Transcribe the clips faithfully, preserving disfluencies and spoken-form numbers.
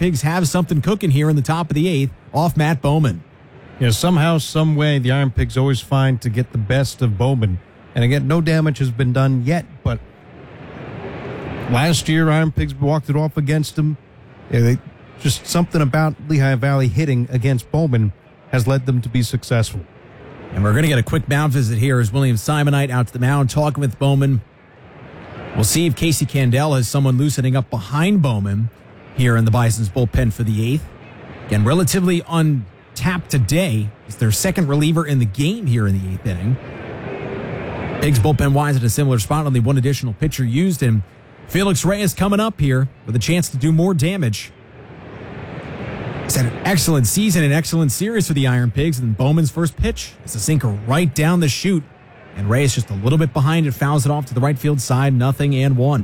Pigs have something cooking here in the top of the eighth off Matt Bowman. Yeah, somehow, some way, the Iron Pigs always find to get the best of Bowman. And again, no damage has been done yet, but last year, Iron Pigs walked it off against him. Yeah, they, just something about Lehigh Valley hitting against Bowman has led them to be successful. And we're going to get a quick mound visit here as William Simonite out to the mound talking with Bowman. We'll see if Casey Candell has someone loosening up behind Bowman here in the Bison's bullpen for the eighth. Again, relatively untapped today. It's their second reliever in the game here in the eighth inning. Pigs bullpen-wise at a similar spot, only one additional pitcher used, and Felix Reyes coming up here with a chance to do more damage. He's had an excellent season, an excellent series for the Iron Pigs, and Bowman's first pitch is a sinker right down the chute, and Reyes just a little bit behind it, fouls it off to the right field side, nothing and one.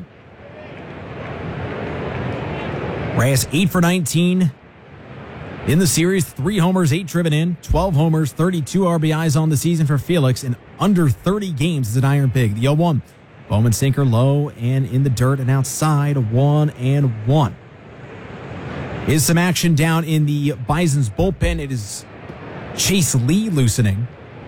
Reyes eight for nineteen in the series, three homers, eight driven in, twelve homers, thirty-two R B Is on the season for Felix, and under thirty games as an Iron Pig. The oh one. Bowman sinker low and in the dirt and outside, one and one. Is some action down in the Bison's bullpen. It is Chase Lee loosening.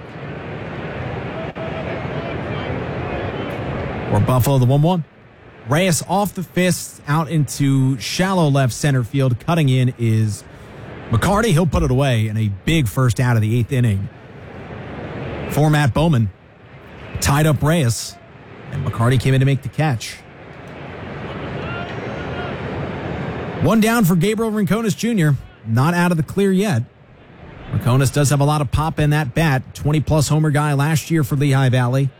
Or Buffalo, the one one. Reyes off the fist out into shallow left center field. Cutting in is McCarty. He'll put it away in a big first out of the eighth inning for Matt Bowman. Tied up Reyes, and McCarty came in to make the catch. One down for Gabriel Rincones Junior Not out of the clear yet. Rincones does have a lot of pop in that bat. twenty-plus homer guy last year for Lehigh Valley.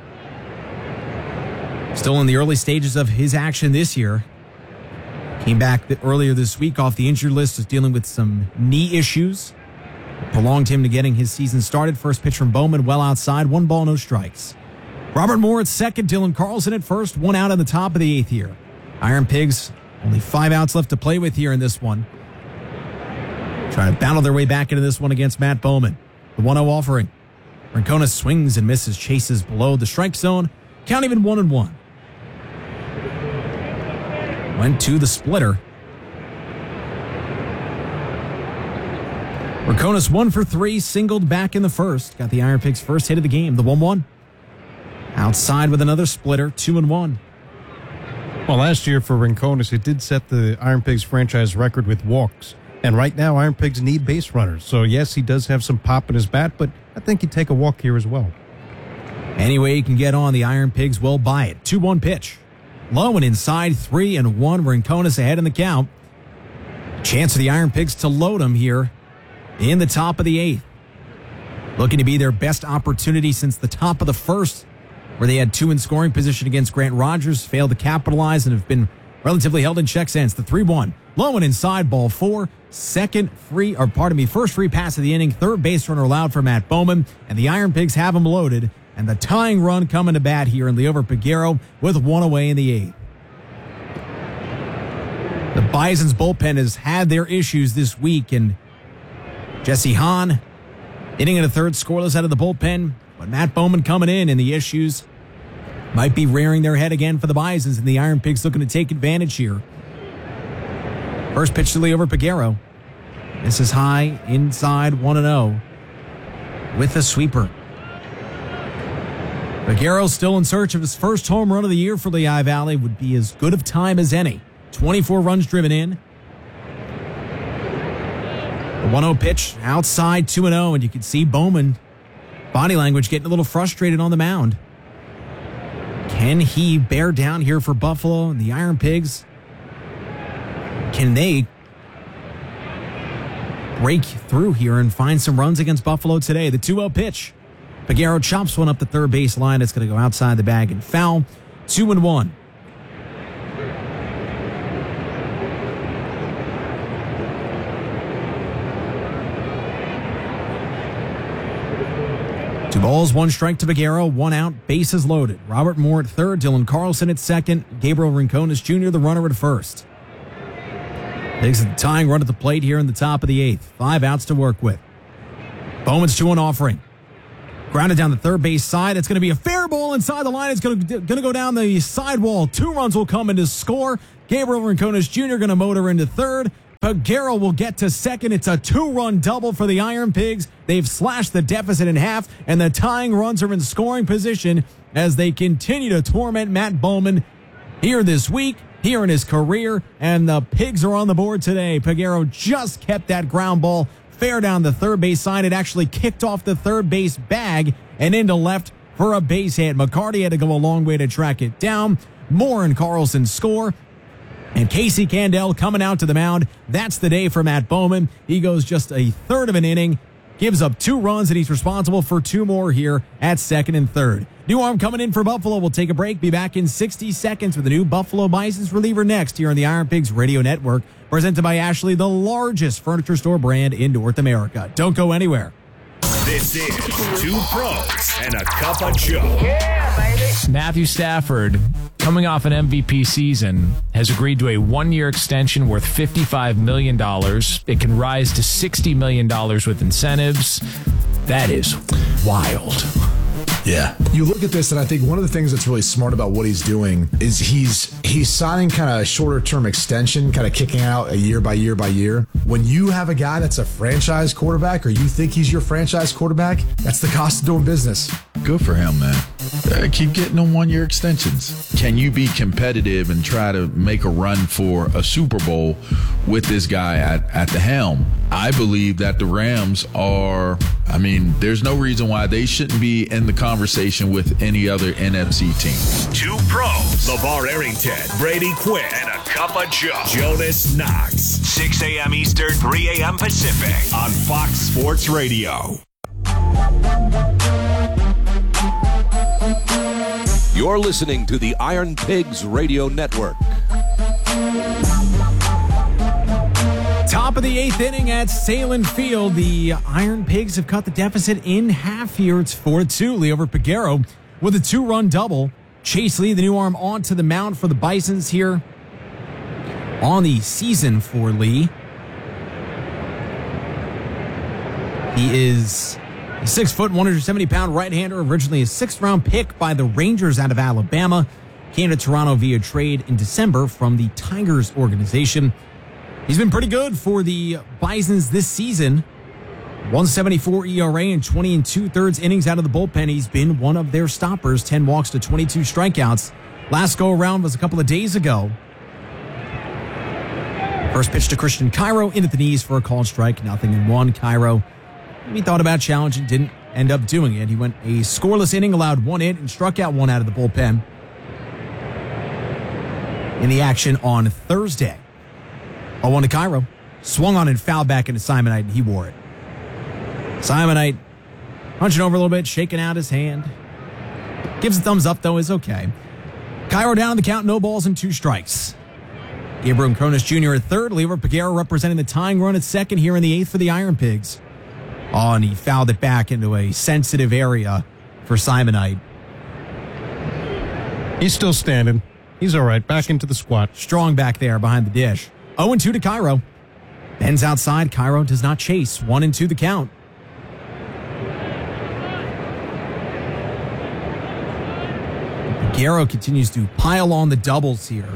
Still in the early stages of his action this year. Came back earlier this week off the injured list, is dealing with some knee issues. Prolonged him to getting his season started. First pitch from Bowman, well outside. One ball, no strikes. Robert Moore at second. Dylan Carlson at first. One out in the top of the eighth here. Iron Pigs, only five outs left to play with here in this one. Trying to battle their way back into this one against Matt Bowman. The one oh offering. Rincones swings and misses. Chases below the strike zone. Count even one and one. Went to the splitter. Rincones one for three, singled back in the first. Got the Iron Pigs' first hit of the game, the one one. Outside with another splitter, two and one. Well, last year for Rincones, it did set the Iron Pigs franchise record with walks. And right now, Iron Pigs need base runners. So, yes, he does have some pop in his bat, but I think he'd take a walk here as well. Any way you can get on, the Iron Pigs will buy it. two one pitch. Low and inside, three and one. Rincones ahead in the count. Chance for the Iron Pigs to load them here in the top of the eighth. Looking to be their best opportunity since the top of the first, where they had two in scoring position against Grant Rogers, failed to capitalize, and have been relatively held in check since. The three one. Low and inside, ball four. Second free, or pardon me, first free pass of the inning. Third base runner allowed for Matt Bowman, and the Iron Pigs have him loaded. And the tying run coming to bat here in Liover Peguero with one away in the eighth. The Bison's bullpen has had their issues this week, and Jesse Hahn hitting in a third scoreless out of the bullpen. But Matt Bowman coming in, and the issues might be rearing their head again for the Bisons, and the Iron Pigs looking to take advantage here. First pitch to Liover Peguero. This is high, inside, one and oh with a sweeper. Peguero still in search of his first home run of the year for Lehigh Valley. Would be as good of time as any. twenty-four runs driven in. The one oh pitch outside, two and oh, and you can see Bowman, body language, getting a little frustrated on the mound. Can he bear down here for Buffalo and the Iron Pigs? Can they break through here and find some runs against Buffalo today? The two oh pitch. Peguero chops one up the third base line. It's going to go outside the bag and foul. Two and one. Two balls, one strike to Peguero, one out, bases loaded. Robert Moore at third, Dylan Carlson at second, Gabriel Rincones Junior the runner at first. Takes the tying run at the plate here in the top of the eighth. Five outs to work with. Bowman's two one offering. Grounded down the third base side. It's going to be a fair ball inside the line. It's going to, going to go down the sidewall. Two runs will come in to score. Gabriel Rincones Junior going to motor into third. Peguero will get to second. It's a two-run double for the Iron Pigs. They've slashed the deficit in half, and the tying runs are in scoring position as they continue to torment Matt Bowman here this week, here in his career, and the Pigs are on the board today. Peguero just kept that ground ball fair down the third base side. It actually kicked off the third base bag and into left for a base hit. McCarty had to go a long way to track it down. Moore and Carlson score. And Casey Candell coming out to the mound. That's the day for Matt Bowman. He goes just a third of an inning, gives up two runs, and he's responsible for two more here at second and third. New arm coming in for Buffalo. We'll take a break. Be back in sixty seconds with the new Buffalo Bison's reliever next here on the Iron Pigs Radio Network. Presented by Ashley, the largest furniture store brand in North America. Don't go anywhere. This is Two Pros and a Cup of Joe. Yeah, baby. Matthew Stafford, coming off an M V P season, has agreed to a one-year extension worth fifty-five million dollars. It can rise to sixty million dollars with incentives. That is wild. Yeah. You look at this, and I think one of the things that's really smart about what he's doing is he's he's signing kind of a shorter term extension, kind of kicking out a year by year by year. When you have a guy that's a franchise quarterback, or you think he's your franchise quarterback, that's the cost of doing business. Good for him, man. Uh, keep getting them one-year extensions. Can you be competitive and try to make a run for a Super Bowl with this guy at, at the helm? I believe that the Rams are, I mean, there's no reason why they shouldn't be in the conversation with any other N F C team. Two Pros, LeVar Arrington, Brady Quinn, and a Cup of Joe. Jonas Knox. six a.m. Eastern, three a.m. Pacific on Fox Sports Radio. You're listening to the Iron Pigs Radio Network. Top of the eighth inning at Salem Field. The Iron Pigs have cut the deficit in half here. It's four two. Liover Peguero with a two-run double. Chase Lee, the new arm, onto the mound for the Bisons here on the season for Lee. He is a six foot, one hundred seventy pound right-hander, originally a sixth-round pick by the Rangers out of Alabama. Came to Toronto via trade in December from the Tigers organization. He's been pretty good for the Bisons this season. one seventy-four E R A and twenty and two-thirds innings out of the bullpen. He's been one of their stoppers. ten walks to twenty-two strikeouts. Last go-around was a couple of days ago. First pitch to Christian Cairo, in at the knees for a called strike. Nothing in one. Cairo, he thought about challenging, didn't end up doing it. He went a scoreless inning, allowed one hit, and struck out one out of the bullpen in the action on Thursday. oh one to Cairo. Swung on and fouled back into Simonite, and he wore it. Simonite hunching over a little bit, shaking out his hand. Gives a thumbs up, though, is okay. Cairo down the count, no balls and two strikes. Gabriel Cronus Junior at third. Liover Peguero representing the tying run at second here in the eighth for the Iron Pigs. Oh, and he fouled it back into a sensitive area for Simonite. He's still standing. He's all right. Back into the squat. Strong back there behind the dish. oh and two to Cairo. Bends outside. Cairo does not chase. one and two the count. Peguero continues to pile on the doubles here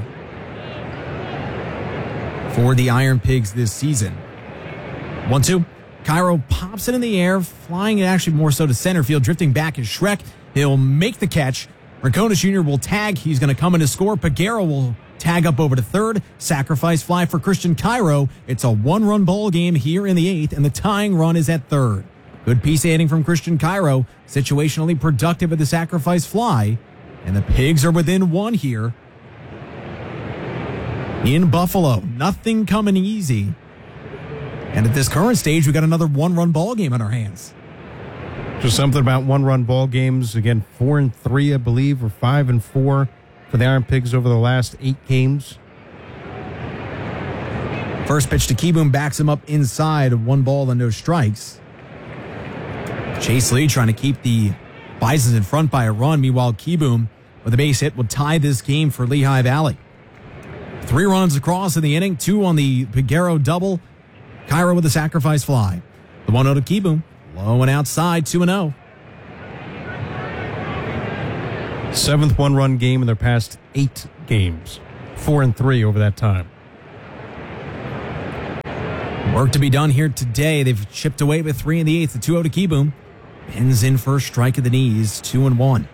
for the Iron Pigs this season. one two. Cairo pops it in the air, flying it actually more so to center field, drifting back is Shrek. He'll make the catch. Rincones Junior will tag. He's going to come in to score. Peguero will tag up over to third. Sacrifice fly for Christian Cairo. It's a one-run ball game here in the eighth, and the tying run is at third. Good piece of hitting from Christian Cairo. Situationally productive at the sacrifice fly. And the Pigs are within one here in Buffalo. Nothing coming easy. And at this current stage, we got another one-run ball game on our hands. Just something about one-run ball games. Again, four and three, I believe, or five and four for the Iron Pigs over the last eight games. First pitch to Keyboom backs him up inside of one ball and no strikes. Chase Lee trying to keep the Bisons in front by a run. Meanwhile, Keyboom with a base hit will tie this game for Lehigh Valley. Three runs across in the inning, two on the Peguero double. Cairo with a sacrifice fly. The one oh to Keyboom. Low and outside, two and oh. Seventh one-run game in their past eight games. Four and three over that time. Work to be done here today. They've chipped away with three in the eighth. The two oh to Kieboom. Pins in first, strike of the knees, two and one.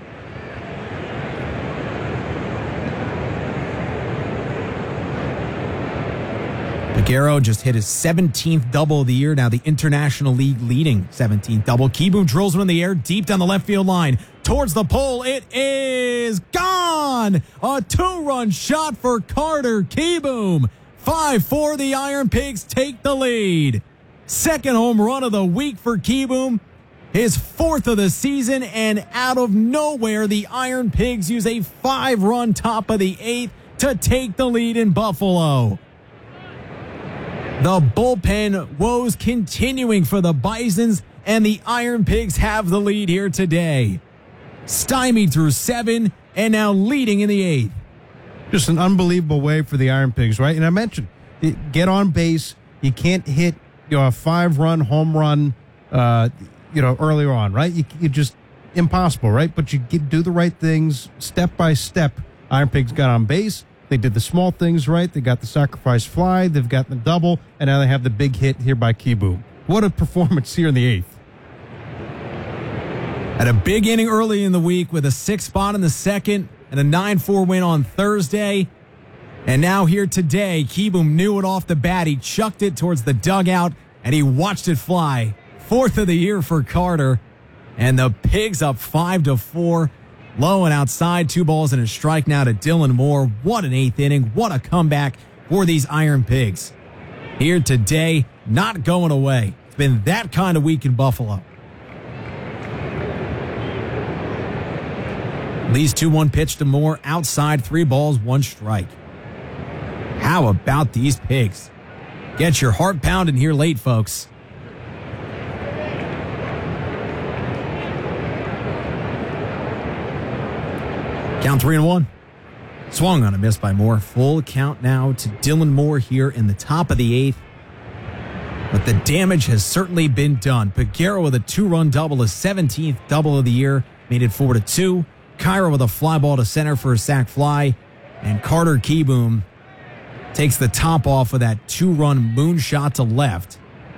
Peguero just hit his seventeenth double of the year. Now the International League leading seventeenth double. Kieboom drills one in the air deep down the left field line. Towards the pole. It is gone. A two-run shot for Carter Kieboom. five four, the Iron Pigs take the lead. Second home run of the week for Kieboom. His fourth of the season, and out of nowhere, the Iron Pigs use a five-run top of the eighth to take the lead in Buffalo. The bullpen woes continuing for the Bisons, and the Iron Pigs have the lead here today. Stymied through seven, and now leading in the eighth. Just an unbelievable way for the Iron Pigs, right? And I mentioned, get on base. You can't hit you know, a five-run home run, uh, you know, earlier on, right? You, you just impossible, right? But you get, do the right things step by step. Iron Pigs got on base. They did the small things right. They got the sacrifice fly. They've got the double, and now they have the big hit here by Kieboom. What a performance here in the eighth. Had a big inning early in the week with a six spot in the second and a nine four win on Thursday. And now here today, Kieboom knew it off the bat. He chucked it towards the dugout, and he watched it fly. Fourth of the year for Carter. And the Pigs up five to four. Low and outside, two balls and a strike now to Dylan Moore. What an eighth inning. What a comeback for these Iron Pigs. Here today, not going away. It's been that kind of week in Buffalo. Lee's two one pitch to Moore. Outside, three balls, one strike. How about these Pigs? Get your heart pounding here late, folks. Count three and one. Swung on a miss by Moore. Full count now to Dylan Moore here in the top of the eighth. But the damage has certainly been done. Peguero with a two-run double, his seventeenth double of the year, made it four to two. Cairo with a fly ball to center for a sac fly. And Carter Kieboom takes the top off of that two-run moonshot to left.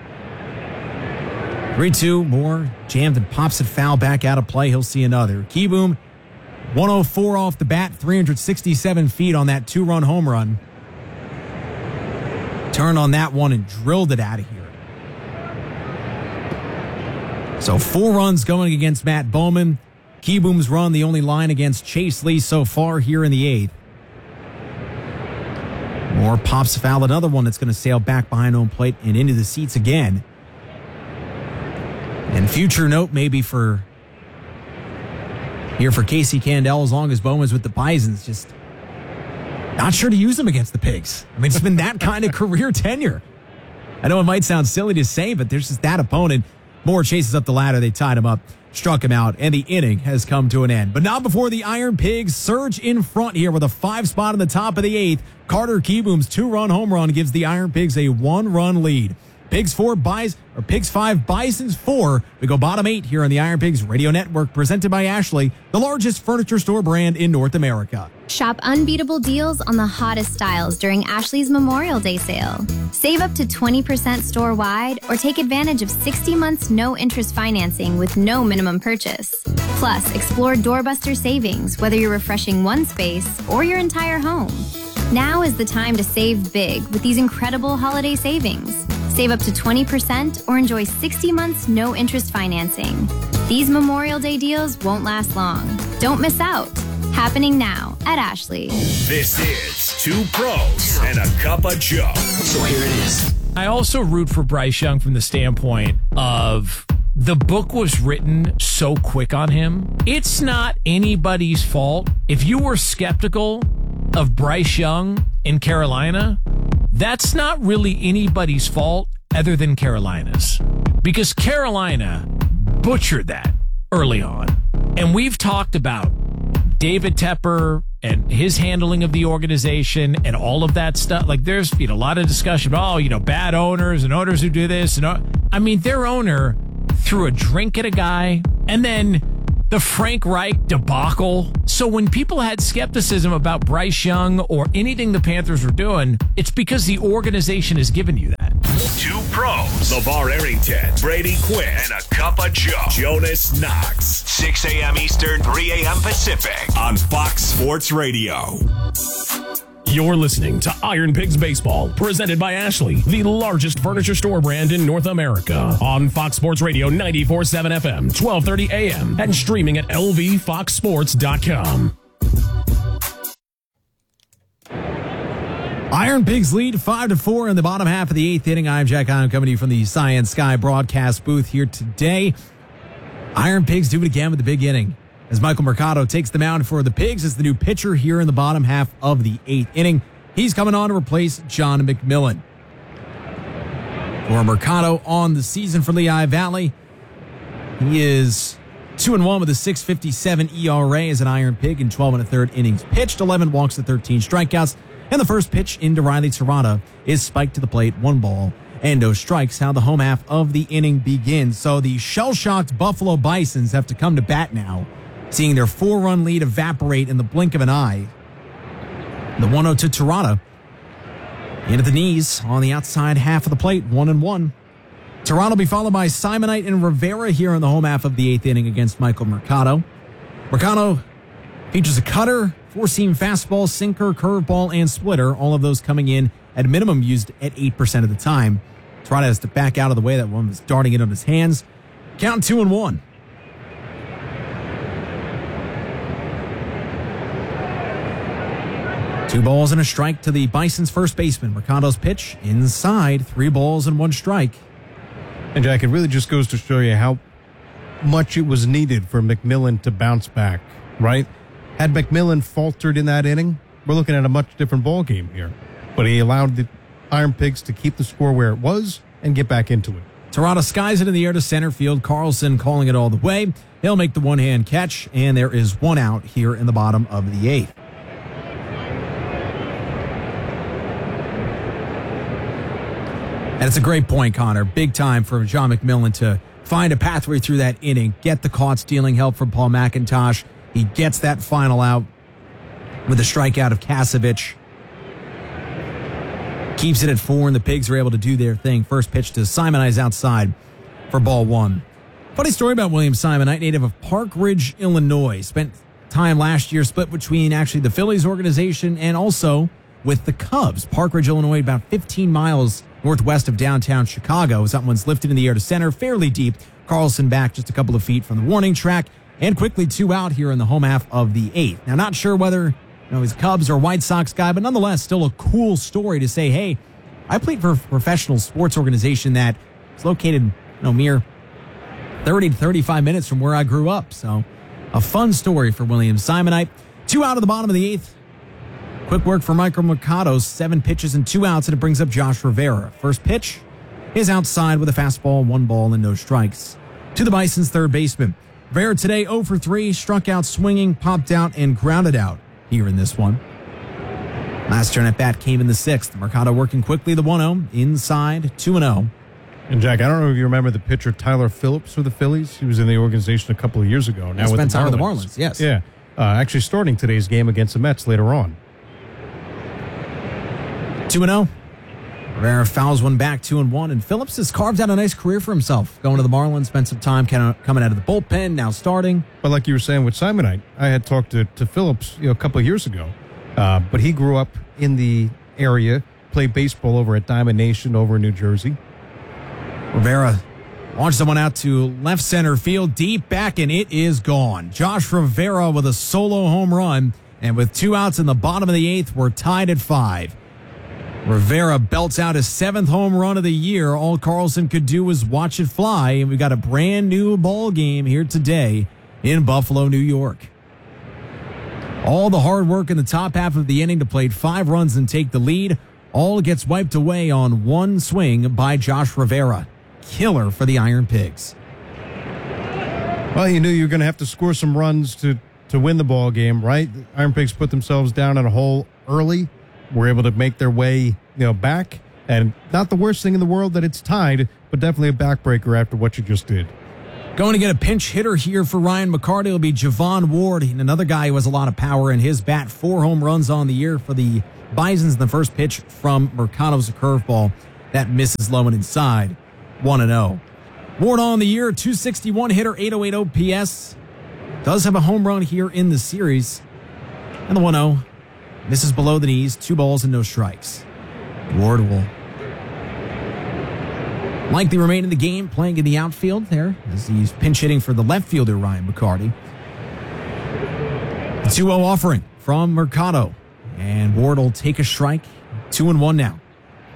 three two, Moore jammed and pops it foul back out of play. He'll see another. Kieboom, one oh four off the bat, three hundred sixty-seven feet on that two-run home run. Turned on that one and drilled it out of here. So four runs going against Matt Bowman. Kieboom's run, the only line against Chase Lee so far here in the eighth. Moore pops foul, another one that's going to sail back behind home plate and into the seats again. And future note maybe for here for Casey Candell, as long as Bowman's with the Bisons, just not sure to use him against the Pigs. I mean, it's been that kind of career tenure. I know it might sound silly to say, but there's just that opponent. Moore chases up the ladder. They tied him up, struck him out, and the inning has come to an end. But not before the Iron Pigs surge in front here with a five spot in the top of the eighth. Carter Kieboom's two-run home run gives the Iron Pigs a one-run lead. Pigs four, Bis or Pigs five, Bisons four. We go bottom eight here on the Iron Pigs Radio Network, presented by Ashley, the largest furniture store brand in North America. Shop unbeatable deals on the hottest styles during Ashley's Memorial Day sale. Save up to twenty percent store-wide or take advantage of sixty months no-interest financing with no minimum purchase. Plus, explore doorbuster savings, whether you're refreshing one space or your entire home. Now is the time to save big with these incredible holiday savings. Save up to twenty percent or enjoy sixty months no-interest financing. These Memorial Day deals won't last long. Don't miss out. Happening now at Ashley. This is Two Pros and a Cup of Joe. So here it is. I also root for Bryce Young from the standpoint of the book was written so quick on him. It's not anybody's fault. If you were skeptical of Bryce Young in Carolina, that's not really anybody's fault other than Carolina's. Because Carolina butchered that early on. And we've talked about David Tepper and his handling of the organization and all of that stuff. Like there's you know, a lot of discussion about, oh, you know, bad owners and owners who do this. And I mean, their owner threw a drink at a guy and then the Frank Reich debacle. So when people had skepticism about Bryce Young or anything the Panthers were doing, it's because the organization has given you that. pros. LeVar Arrington, Brady Quinn, and a cup of Joe. Jonas Knox. six a.m. Eastern, three a.m. Pacific on Fox Sports Radio. You're listening to Iron Pigs Baseball, presented by Ashley, the largest furniture store brand in North America. On Fox Sports Radio ninety-four point seven F M, twelve thirty A M, and streaming at L V fox sports dot com. Iron Pigs lead five to four in the bottom half of the eighth inning. I'm Jack Heim, coming to you from the Science Sky broadcast booth here today. Iron Pigs do it again with the big inning, as Michael Mercado takes the mound for the Pigs as the new pitcher here in the bottom half of the eighth inning. He's coming on to replace John McMillan. For Mercado on the season for Lehigh Valley, he is two and one with a six fifty-seven E R A as an Iron Pig in twelve and a third innings pitched, eleven walks to thirteen strikeouts. And the first pitch into Riley Tirada is spiked to the plate, one ball and no strikes. How the home half of the inning begins. So the shell-shocked Buffalo Bisons have to come to bat now, seeing their four-run lead evaporate in the blink of an eye. The one oh to Tirada, into the knees on the outside half of the plate, one and one. Tirada will be followed by Simonite and Rivera here in the home half of the eighth inning against Michael Mercado. Mercado features a cutter, four-seam fastball, sinker, curveball, and splitter, all of those coming in at a minimum used at eight percent of the time. Tirada has to back out of the way. That one was darting it on his hands. Count two and one. Two balls and a strike to the Bison's first baseman. Mercado's pitch inside, three balls and one strike. And Jack, it really just goes to show you how much it was needed for McMillan to bounce back, right? Had McMillan faltered in that inning, we're looking at a much different ball game here. But he allowed the Iron Pigs to keep the score where it was and get back into it. Tirada skies it in the air to center field. Carlson calling it all the way. He'll make the one-hand catch, and there is one out here in the bottom of the eighth. And it's a great point, Connor. Big time for John McMillan to find a pathway through that inning, get the caught-stealing help from Paul McIntosh. He gets that final out with a strikeout of Kasevich. Keeps it at four, and the Pigs are able to do their thing. First pitch to Simonite outside for ball one. Funny story about William Simonite, native of Park Ridge, Illinois. Spent time last year split between actually the Phillies organization and also with the Cubs. Park Ridge, Illinois, about fifteen miles northwest of downtown Chicago. That one's lifted in the air to center, fairly deep. Carlson back just a couple of feet from the warning track. And quickly two out here in the home half of the eighth. Now, not sure whether you know he's a Cubs or White Sox guy, but nonetheless, still a cool story to say, hey, I played for a professional sports organization that is located, you know, mere thirty to thirty-five minutes from where I grew up. So, a fun story for William Simonite. Two out of the bottom of the eighth. Quick work for Michael Mercado, seven pitches and two outs, and it brings up Josh Rivera. First pitch is outside with a fastball, one ball, and no strikes. To the Bison's third baseman. Rivera today oh for three, struck out swinging, popped out, and grounded out here in this one. Last turn at bat came in the sixth. Mercado working quickly, the one oh, inside, two and oh. And Jack, I don't know if you remember the pitcher Tyler Phillips for the Phillies. He was in the organization a couple of years ago. Now he with spent the time Marlins. with the Marlins, yes. Yeah, uh, actually starting today's game against the Mets later on. two and oh. Rivera fouls one back, two and one, and Phillips has carved out a nice career for himself. Going to the Marlins, spent some time kind of coming out of the bullpen, now starting. But like you were saying with Simonite, I had talked to, to Phillips you know, a couple of years ago, uh, but he grew up in the area, played baseball over at Diamond Nation over in New Jersey. Rivera launches someone out to left center field, deep back, and it is gone. Josh Rivera with a solo home run, and with two outs in the bottom of the eighth, we're tied at five. Rivera belts out his seventh home run of the year. All Carlson could do was watch it fly, and we've got a brand new ball game here today in Buffalo, New York. All the hard work in the top half of the inning to play five runs and take the lead, all gets wiped away on one swing by Josh Rivera. Killer for the Iron Pigs. Well, you knew you were going to have to score some runs to, to win the ball game, right? The Iron Pigs put themselves down in a hole early. Were able to make their way, you know, back, and not the worst thing in the world that it's tied, but definitely a backbreaker after what you just did. Going to get a pinch hitter here for Ryan McCarty will be Javon Ward, and another guy who has a lot of power in his bat. Four home runs on the year for the Bisons. The first pitch from Mercado's a curveball That misses low and inside. one and oh. Ward on the year, two sixty-one hitter, eight oh eight O P S. Does have a home run here in the series. And the one oh misses below the knees, two balls and no strikes. Ward will likely remain in the game, playing in the outfield there as he's pinch hitting for the left fielder, Ryan McCarty. The two oh offering from Mercado. And Ward will take a strike. Two and one now.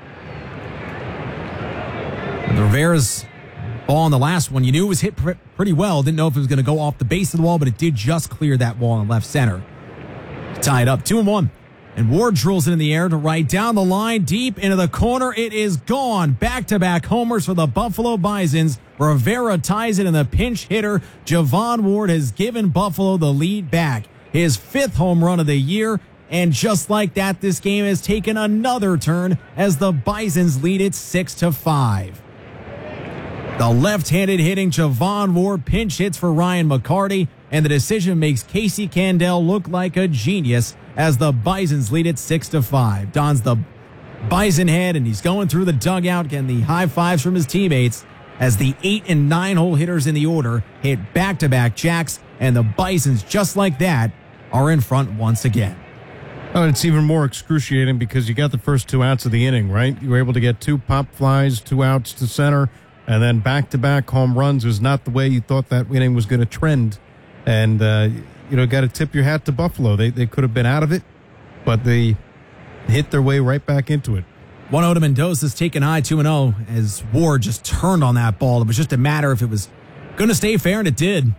With Rivera's ball on the last one, you knew it was hit pr- pretty well. Didn't know if it was going to go off the base of the wall, but it did just clear that wall in left center. Tie it up, two and one. And Ward drills it in the air to right, down the line, deep into the corner. It is gone. Back-to-back homers for the Buffalo Bisons. Rivera ties it, and the pinch hitter, Javon Ward, has given Buffalo the lead back. His fifth home run of the year. And just like that, this game has taken another turn as the Bisons lead it six to five. The left-handed hitting Javon Ward pinch hits for Ryan McCarty, and the decision makes Casey Candell look like a genius as the Bisons lead it six to five. Dons the Bison head, and he's going through the dugout, getting the high fives from his teammates as the eight and nine hole hitters in the order hit back-to-back jacks, and the Bisons, just like that, are in front once again. Oh, it's even more excruciating because you got the first two outs of the inning, right? You were able to get two pop flies, two outs to center, and then back-to-back home runs was not the way you thought that inning was going to trend. And, uh, you know, got to tip your hat to Buffalo. They they could have been out of it, but they hit their way right back into it. one oh to Mendoza's taken high, two and oh, as Ward just turned on that ball. It was just a matter if it was going to stay fair, and it did.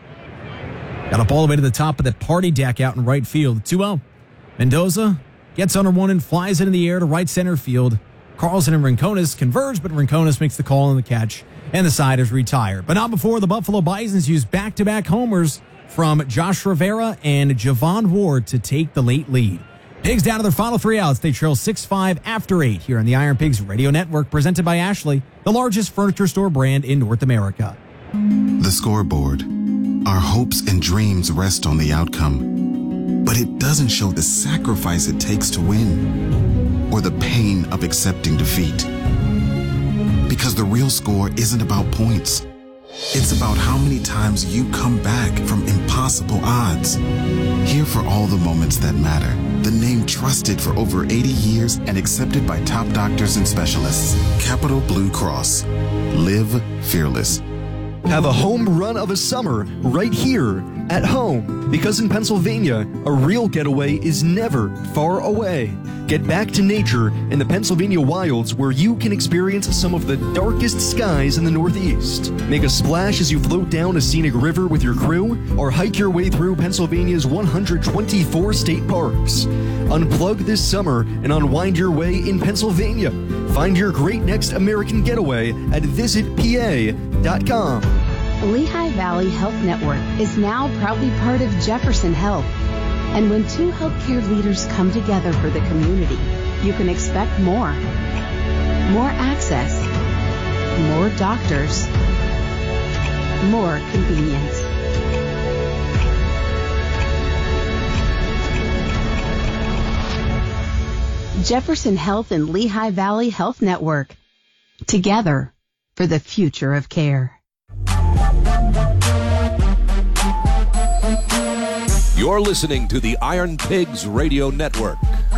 Got up all the way to the top of that party deck out in right field. two oh. Mendoza gets under one and flies it in the air to right center field. Carlson and Rincones converge, but Rincones makes the call on the catch, and the side is retired. But not before the Buffalo Bisons use back-to-back homers from Josh Rivera and Javon Ward to take the late lead. Pigs down to their final three outs. They trail six five after eight here on the Iron Pigs Radio Network, presented by Ashley, the largest furniture store brand in North America. The scoreboard. Our hopes and dreams rest on the outcome. But it doesn't show the sacrifice it takes to win, or the pain of accepting defeat. Because the real score isn't about points. It's about how many times you come back from impossible odds. Here for all the moments that matter. The name trusted for over eighty years and accepted by top doctors and specialists. Capital Blue Cross. Live fearless. Have a home run of a summer right here at home, because in Pennsylvania, a real getaway is never far away. Get back to nature in the Pennsylvania wilds, where you can experience some of the darkest skies in the Northeast. Make a splash as you float down a scenic river with your crew, or hike your way through Pennsylvania's one hundred twenty-four state parks. Unplug this summer and unwind your way in Pennsylvania. Find your great next American getaway at visit P A dot com. Lehigh Valley Health Network is now proudly part of Jefferson Health. And when two healthcare leaders come together for the community, you can expect more. More access, more doctors, more convenience. Jefferson Health and Lehigh Valley Health Network. Together for the future of care. You're listening to the Iron Pigs Radio Network.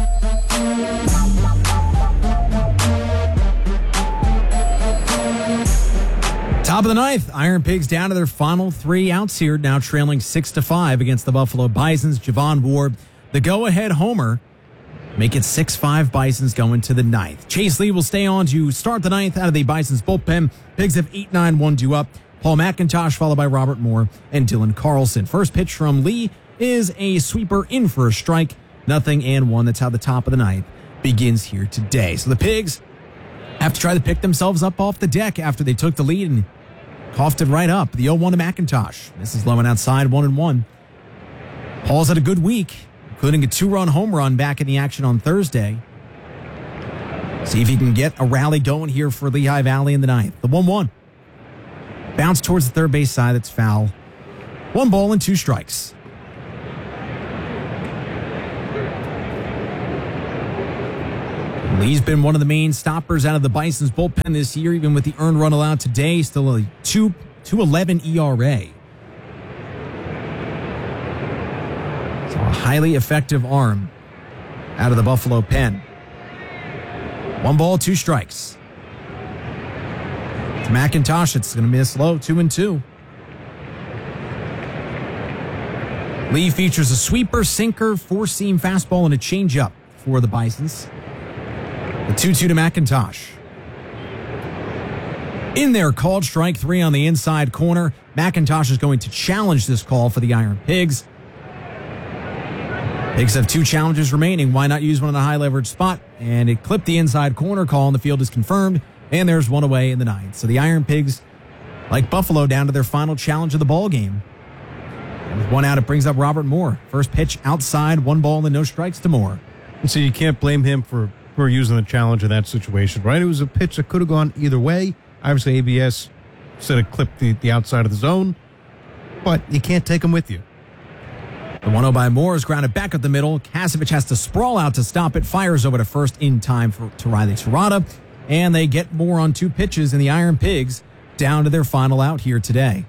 Top of the ninth, Iron Pigs down to their final three outs here, now trailing six to five against the Buffalo Bisons. Javon Ward, the go-ahead homer, make it six five. Bisons going to the ninth. Chase Lee will stay on to start the ninth out of the Bisons bullpen. Pigs have eight nine one two up. Paul McIntosh followed by Robert Moore and Dylan Carlson. First pitch from Lee is a sweeper in for a strike. Nothing and one. That's how the top of the ninth begins here today. So the Pigs have to try to pick themselves up off the deck after they took the lead and coughed it right up. The oh one to McIntosh. This is low and outside, one and one. Paul's had a good week, including a two-run home run back in the action on Thursday. See if he can get a rally going here for Lehigh Valley in the ninth. The one one. Bounce towards the third base side. That's foul. One ball and two strikes. Lee's been one of the main stoppers out of the Bison's bullpen this year, even with the earned run allowed today, still a two eleven E R A. So a highly effective arm out of the Buffalo pen. One ball, two strikes. To McIntosh, it's going to miss low, two and two. Lee features a sweeper, sinker, four-seam fastball, and a changeup for the Bisons. The two two to McIntosh. In there, called strike three on the inside corner. McIntosh is going to challenge this call for the Iron Pigs. Pigs have two challenges remaining. Why not use one in a high leverage spot? And it clipped the inside corner. Call on the field is confirmed. And there's one away in the ninth. So the Iron Pigs, like Buffalo, down to their final challenge of the ball game. And with one out, it brings up Robert Moore. First pitch outside, one ball and no strikes to Moore. And so you can't blame him for, for using the challenge in that situation, right? It was a pitch that could have gone either way. Obviously, A B S said it clipped the, the outside of the zone, but you can't take him with you. The one oh by Moore is grounded back up the middle. Kasevich has to sprawl out to stop it. Fires over to first in time for to Riley Terada. And they get Moore on two pitches, and the Iron Pigs down to their final out here today.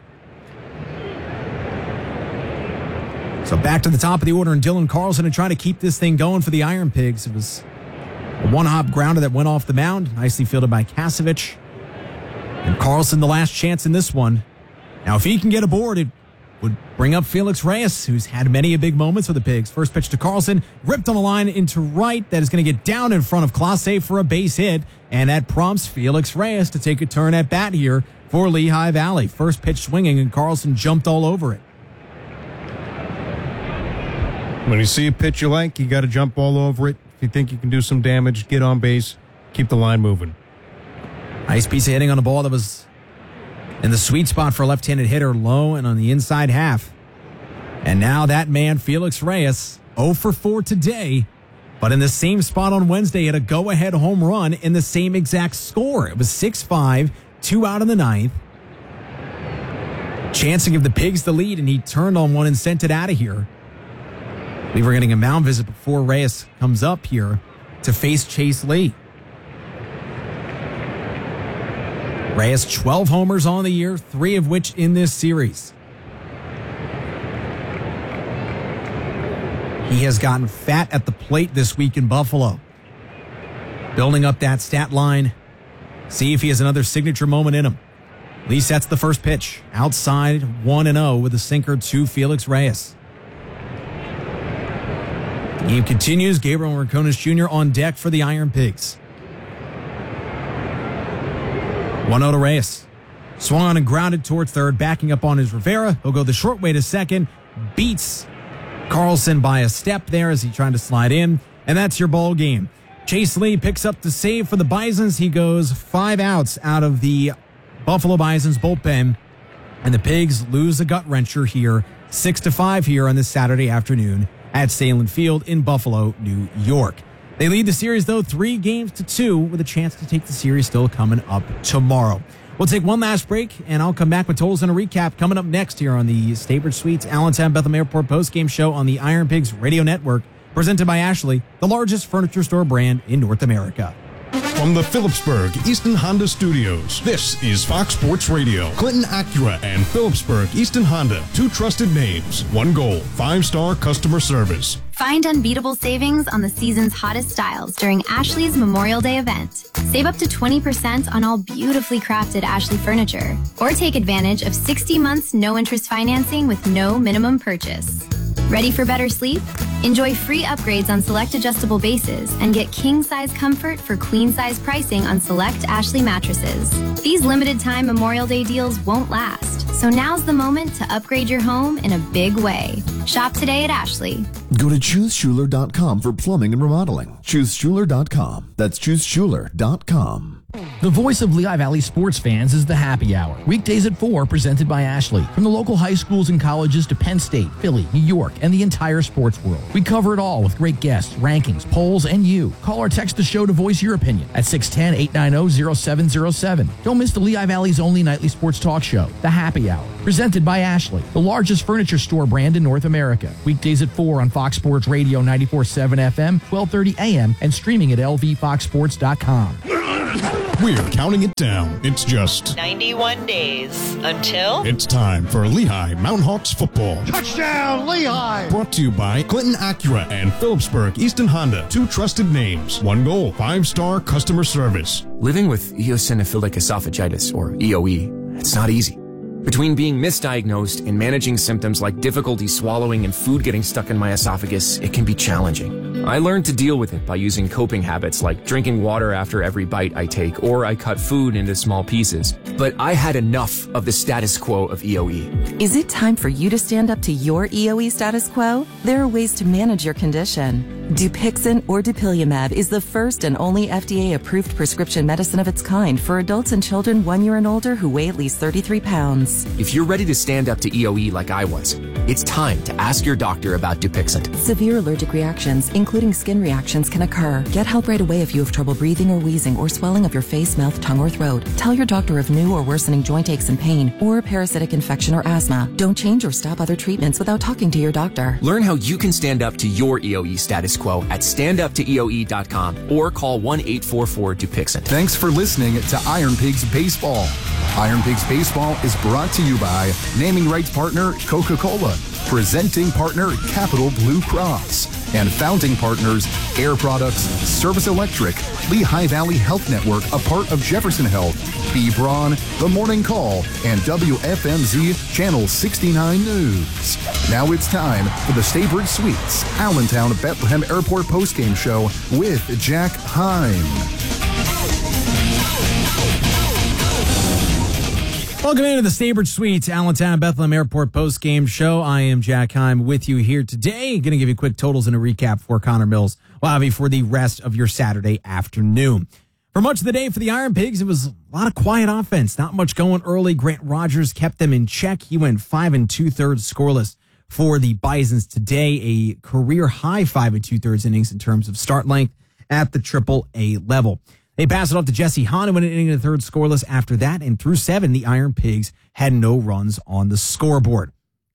So back to the top of the order, and Dylan Carlson to try to keep this thing going for the Iron Pigs. It was a one-hop grounder that went off the mound. Nicely fielded by Kasevich. And Carlson the last chance in this one. Now, if he can get aboard, it would bring up Felix Reyes, who's had many a big moments for the Pigs. First pitch to Carlson, ripped on the line into right. That is going to get down in front of Clase for a base hit, and that prompts Felix Reyes to take a turn at bat here for Lehigh Valley. First pitch swinging, and Carlson jumped all over it. When you see a pitch you like, you got to jump all over it. If you think you can do some damage, get on base, keep the line moving. Nice piece of hitting on a ball that was in the sweet spot for a left-handed hitter, low and on the inside half. And now that man, Felix Reyes, oh for four today, but in the same spot on Wednesday, had a go-ahead home run in the same exact score. It was six five, two out in the ninth. Chance to give the Pigs the lead, and he turned on one and sent it out of here. We were getting a mound visit before Reyes comes up here to face Chase Lee. Reyes, twelve homers on the year, three of which in this series. He has gotten fat at the plate this week in Buffalo. Building up that stat line. See if he has another signature moment in him. Lee sets the first pitch. Outside, one and oh with a sinker to Felix Reyes. The game continues. Gabriel Rincones Junior on deck for the Iron Pigs. one oh to Reyes. Swung on and grounded towards third, backing up on his Rivera. He'll go the short way to second. Beats Carlson by a step there as he tried to slide in. And that's your ball game. Chase Lee picks up the save for the Bisons. He goes five outs out of the Buffalo Bisons bullpen. And the Pigs lose a gut wrencher here, six to five here on this Saturday afternoon at Salem Field in Buffalo, New York. They lead the series, though, three games to two, with a chance to take the series still coming up tomorrow. We'll take one last break, and I'll come back with totals and a recap coming up next here on the Staybridge Suites Allentown Bethlehem Airport postgame show on the Iron Pigs Radio Network, presented by Ashley, the largest furniture store brand in North America. From the Phillipsburg Easton Honda Studios, this is Fox Sports Radio. Clinton Acura and Phillipsburg Easton Honda, two trusted names, one goal, five-star customer service. Find unbeatable savings on the season's hottest styles during Ashley's Memorial Day event. Save up to twenty percent on all beautifully crafted Ashley furniture. Or take advantage of sixty months no-interest financing with no minimum purchase. Ready for better sleep? Enjoy free upgrades on select adjustable bases and get king-size comfort for queen-size pricing on select Ashley mattresses. These limited-time Memorial Day deals won't last, so now's the moment to upgrade your home in a big way. Shop today at Ashley. Go to choose schuler dot com for plumbing and remodeling. choose schuler dot com. That's choose schuler dot com. The voice of Lehigh Valley sports fans is the Happy Hour. Weekdays at four, presented by Ashley. From the local high schools and colleges to Penn State, Philly, New York, and the entire sports world. We cover it all with great guests, rankings, polls, and you. Call or text the show to voice your opinion at six one zero, eight nine zero, zero seven zero seven. Don't miss the Lehigh Valley's only nightly sports talk show, The Happy Hour. Presented by Ashley, the largest furniture store brand in North America. Weekdays at four on Fox Sports Radio ninety-four point seven F M, twelve thirty A M, and streaming at L V fox sports dot com. We're counting it down. It's just ninety-one days until it's time for Lehigh Mountain Hawks football. Touchdown, Lehigh! Brought to you by Clinton Acura and Phillipsburg Easton Honda. Two trusted names. One goal. Five-star customer service. Living with eosinophilic esophagitis, or E O E, it's not easy. Between being misdiagnosed and managing symptoms like difficulty swallowing and food getting stuck in my esophagus, it can be challenging. I learned to deal with it by using coping habits like drinking water after every bite I take, or I cut food into small pieces. But I had enough of the status quo of E O E. Is it time for you to stand up to your E O E status quo? There are ways to manage your condition. Dupixent or dupilumab is the first and only F D A-approved prescription medicine of its kind for adults and children one year and older who weigh at least thirty-three pounds. If you're ready to stand up to E O E like I was, it's time to ask your doctor about Dupixent. Severe allergic reactions, including skin reactions, can occur. Get help right away if you have trouble breathing or wheezing or swelling of your face, mouth, tongue, or throat. Tell your doctor of new or worsening joint aches and pain or a parasitic infection or asthma. Don't change or stop other treatments without talking to your doctor. Learn how you can stand up to your E O E status quo at stand up to E O E dot com or call one eight four four Dupixent. Thanks for listening to Iron Pigs Baseball. Iron Pigs Baseball is brought to you by naming rights partner Coca-Cola, presenting partner Capital Blue Cross, and founding partners Air Products, Service Electric, Lehigh Valley Health Network, a part of Jefferson Health, B. Braun, The Morning Call, and W F M Z Channel sixty-nine News. Now it's time for the Staybridge Suites, Allentown Bethlehem Airport postgame show with Jack Heim. Welcome into the Staybridge Suites, Allentown Bethlehem Airport post-game show. I am Jack Heim with you here today. Going to give you quick totals and a recap for Connor Mills. We'll have you for the rest of your Saturday afternoon. For much of the day for the Iron Pigs, it was a lot of quiet offense. Not much going early. Grant Rogers kept them in check. He went five and two-thirds scoreless for the Bisons today. A career-high five and two-thirds innings in terms of start length at the triple A level. They passed it off to Jesse Hahn, who went an inning and a third scoreless after that. And through seven, the Iron Pigs had no runs on the scoreboard.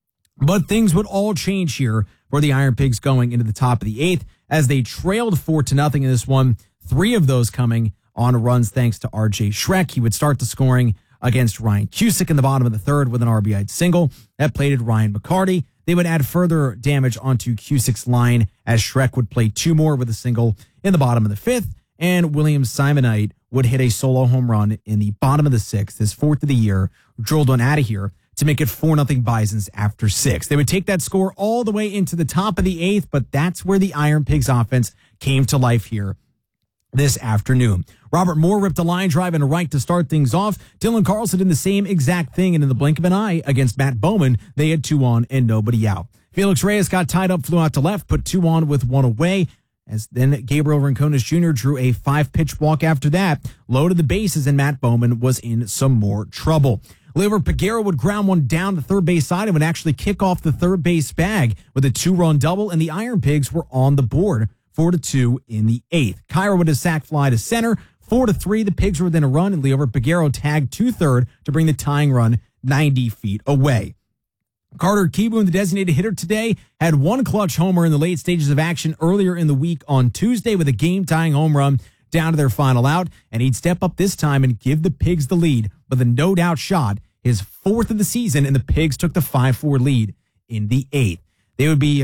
But things would all change here for the Iron Pigs going into the top of the eighth as they trailed four to nothing in this one. Three of those coming on runs thanks to R J Schreck. He would start the scoring against Ryan Cusick in the bottom of the third with an R B I single. That plated Ryan McCarty. They would add further damage onto Cusick's line as Schreck would play two more with a single in the bottom of the fifth. And William Simonite would hit a solo home run in the bottom of the sixth, his fourth of the year, drilled one out of here to make it four nothing Bisons after six. They would take that score all the way into the top of the eighth, but that's where the Iron Pigs offense came to life here this afternoon. Robert Moore ripped a line drive and a right to start things off. Dylan Carlson did the same exact thing, and in the blink of an eye against Matt Bowman, they had two on and nobody out. Felix Reyes got tied up, flew out to left, put two on with one away. As then Gabriel Rincones Junior drew a five-pitch walk after that, loaded the bases, and Matt Bowman was in some more trouble. Lever Peguero would ground one down the third base side and would actually kick off the third base bag with a two-run double, and the Iron Pigs were on the board, four to two in the eighth. Kyra with a sac fly to center, four to three. The Pigs were within a run, and Lever Peguero tagged two-third to bring the tying run ninety feet away. Carter Kieboom, the designated hitter today, had one clutch homer in the late stages of action earlier in the week on Tuesday with a game-tying home run down to their final out, and he'd step up this time and give the Pigs the lead with a no-doubt shot, his fourth of the season, and the Pigs took the five four lead in the eighth. They would be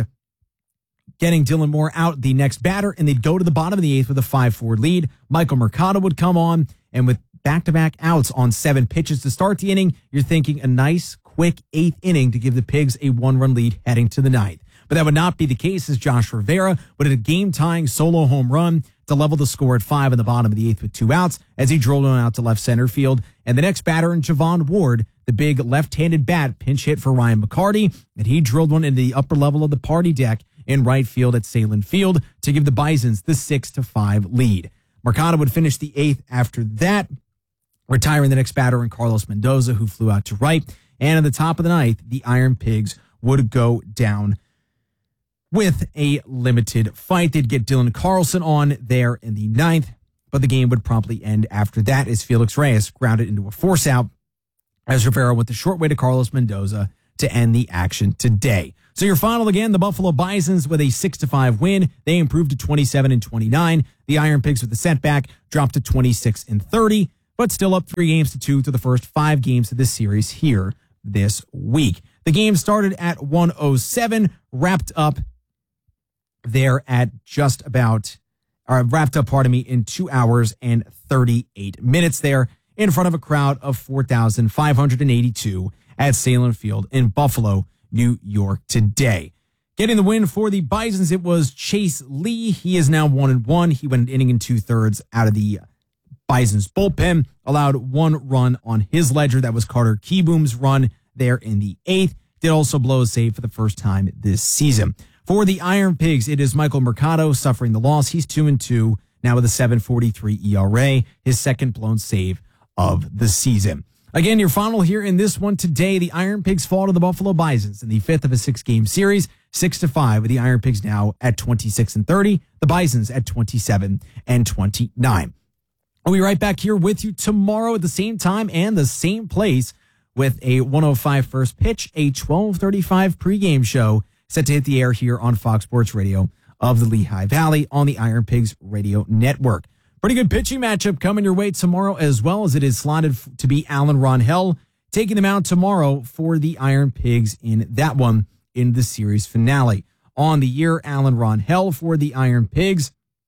getting Dylan Moore out the next batter, and they'd go to the bottom of the eighth with a five four lead. Michael Mercado would come on, and with back-to-back outs on seven pitches to start the inning, you're thinking a nice, quick eighth inning to give the Pigs a one-run lead heading to the ninth. But that would not be the case as Josh Rivera would hit a game-tying solo home run to level the score at five in the bottom of the eighth with two outs as he drilled one out to left center field. And the next batter in Javon Ward, the big left-handed bat, pinch hit for Ryan McCarty, and he drilled one into the upper level of the party deck in right field at Salem Field to give the Bisons the six to five lead. Mercado would finish the eighth after that, retiring the next batter in Carlos Mendoza, who flew out to right. And at the top of the ninth, the Iron Pigs would go down with a limited fight. They'd get Dylan Carlson on there in the ninth, but the game would promptly end after that as Felix Reyes grounded into a force out as Rivera went the short way to Carlos Mendoza to end the action today. So your final again, the Buffalo Bisons with a six to five win. They improved to twenty-seven and twenty-nine. The Iron Pigs with a setback dropped to twenty-six and thirty, but still up three games to two to the first five games of this series here this week. The game started at one oh seven, wrapped up there at just about, or wrapped up, pardon me, in two hours and thirty-eight minutes there in front of a crowd of four thousand five hundred eighty-two at Salem Field in Buffalo, New York today. Getting the win for the Bisons, it was Chase Lee. He is now one and one. He went an inning and two thirds out of the Bisons bullpen, allowed one run on his ledger. That was Carter Kieboom's run there in the eighth. Did also blow a save for the first time this season. For the Iron Pigs, it is Michael Mercado suffering the loss. He's two and two now with a seven forty-three E R A, his second blown save of the season. Again, your final here in this one today, the Iron Pigs fall to the Buffalo Bisons in the fifth of a six-game series, six to five, with the Iron Pigs now at twenty-six and thirty, the Bisons at twenty-seven and twenty-nine. I'll be right back here with you tomorrow at the same time and the same place with a one oh five first pitch, a twelve thirty-five pregame show set to hit the air here on Fox Sports Radio of the Lehigh Valley on the Iron Pigs Radio Network. Pretty good pitching matchup coming your way tomorrow, as well as it is slotted to be Alan Ronhell taking them out tomorrow for the Iron Pigs in that one in the series finale. On the year, Alan Ronhell for the Iron Pigs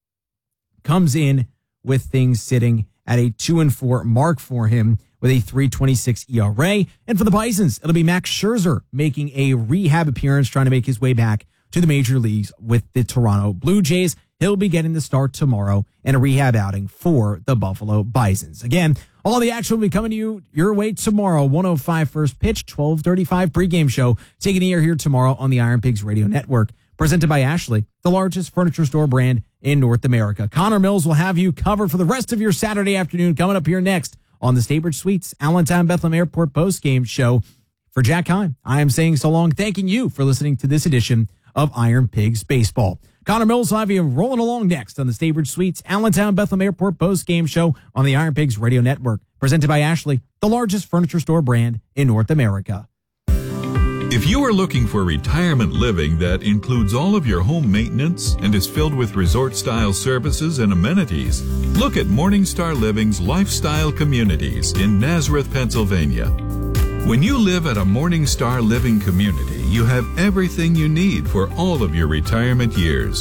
comes in with things sitting at a two and four mark for him with a three twenty-six E R A. And for the Bisons, it'll be Max Scherzer making a rehab appearance, trying to make his way back to the major leagues with the Toronto Blue Jays. He'll be getting the start tomorrow and a rehab outing for the Buffalo Bisons. Again, all the action will be coming to you your way tomorrow. one oh five first pitch, twelve thirty-five pregame show, taking the air here tomorrow on the Iron Pigs Radio Network, presented by Ashley, the largest furniture store brand in North America. Connor Mills will have you covered for the rest of your Saturday afternoon coming up here next on the Staybridge Suites Allentown Bethlehem Airport postgame show. For Jack Heim, I am saying so long, thanking you for listening to this edition of Iron Pigs Baseball. Connor Mills will have you rolling along next on the Staybridge Suites Allentown Bethlehem Airport postgame show on the Iron Pigs Radio Network, presented by Ashley, the largest furniture store brand in North America. If you are looking for retirement living that includes all of your home maintenance and is filled with resort-style services and amenities, look at Morningstar Living's Lifestyle Communities in Nazareth, Pennsylvania. When you live at a Morningstar Living community, you have everything you need for all of your retirement years.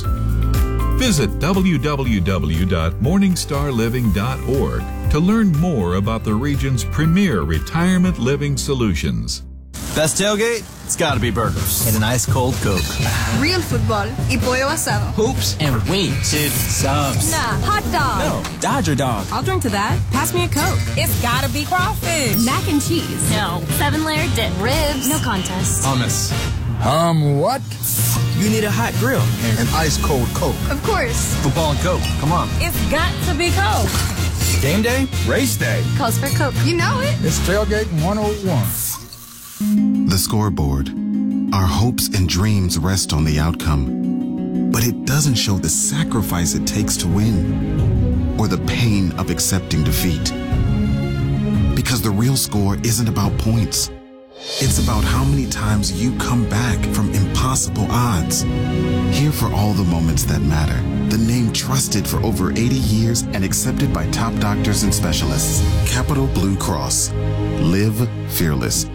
Visit w w w dot morningstar living dot org to learn more about the region's premier retirement living solutions. Best tailgate? It's gotta be burgers. And an ice cold Coke. Real football y pollo asado. Hoops and wings. Dude, subs. Nah, hot dog. No, Dodger dog. I'll drink to that. Pass me a Coke. It's gotta be crawfish. Mac and cheese. No. Seven layer dip. Ribs. No contest. Hummus. Um, what? You need a hot grill. And an ice cold Coke. Of course. Football and Coke. Come on. It's got to be Coke. Game day? Race day. Calls for Coke. You know it. It's tailgate one oh one. The scoreboard. Our hopes and dreams rest on the outcome, but it doesn't show the sacrifice it takes to win or the pain of accepting defeat. Because the real score isn't about points. It's about how many times you come back from impossible odds. Here for all the moments that matter. The name trusted for over eighty years and accepted by top doctors and specialists. Capital Blue Cross. Live fearless.